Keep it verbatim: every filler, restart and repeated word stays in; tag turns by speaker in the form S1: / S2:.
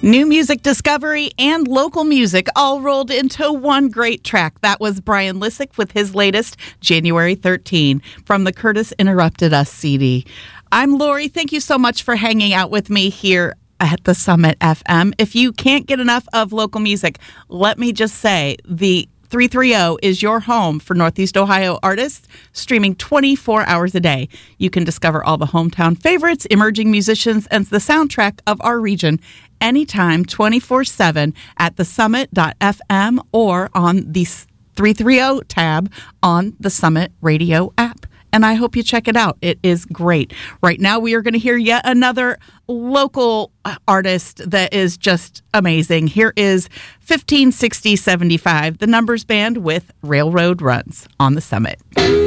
S1: New music discovery and local music all rolled into one great track. That was Brian Lissick with his latest January thirteenth from the Curtis Interrupted Us C D. I'm Lori. Thank you so much for hanging out with me here at the Summit F M. If you can't get enough of local music, let me just say the three thirty is your home for Northeast Ohio artists, streaming twenty-four hours a day. You can discover all the hometown favorites, emerging musicians, and the soundtrack of our region anytime, twenty-four seven at the summit dot f m or on the three thirty tab on the Summit Radio app. And I hope you check it out. It is great. Right now, we are going to hear yet another local artist that is just amazing. Here is fifteen sixty seventy-five, the Numbers Band with Railroad Runs on the Summit.